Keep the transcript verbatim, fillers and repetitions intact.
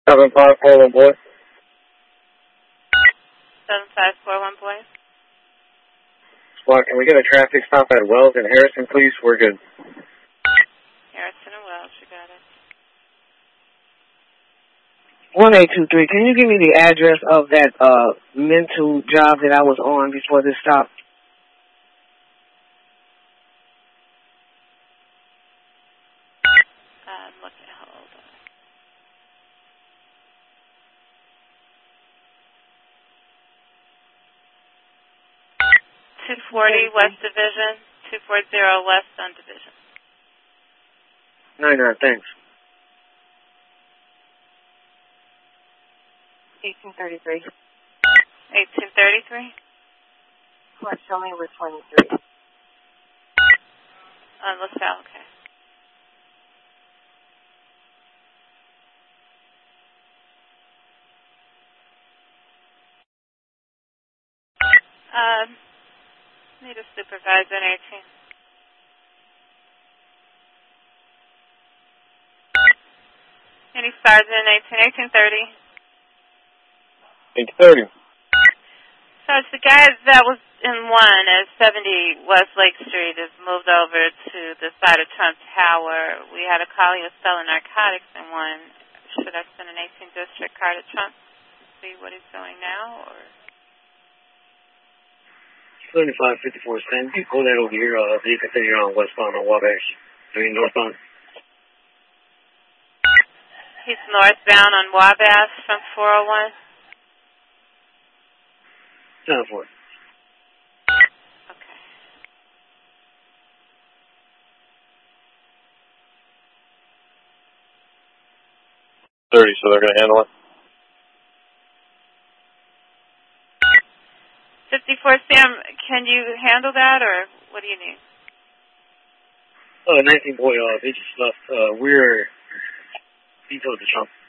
seven five four one boy. seven five four one boy. Squad, can we get a traffic stop at Wells and Harrison, please? We're good. Harrison and Wells, you got it. one eight two three, can you give me the address of that uh mental job that I was on before this stop? Um, look at hold on. two forty West Division, two forty West on Division. nine nine, thanks. eighteen thirty-three. eighteen thirty-three? What, show me with twenty-three. On LaSalle, okay. Um, need a supervisor in eighteen. Any sergeant in eighteen, eighteen thirty. eight thirty. So it's the guy that was in one at seventy West Lake Street is moved over to the side of Trump Tower. We had a call he was selling narcotics in one. Should I send an eighteen district car to Trump to see what he's doing now, or? seventy-five fifty-four, Stan. You pull that over here, uh, so you continue on westbound on Wabash. I mean, northbound. He's northbound on Wabash from four oh one. ten four. Okay. thirty, so they're going to handle it. fifty-four, Sam, can you handle that, or what do you need? Uh, nineteen boy, uh, they just left. Uh, we're detailed to Trump.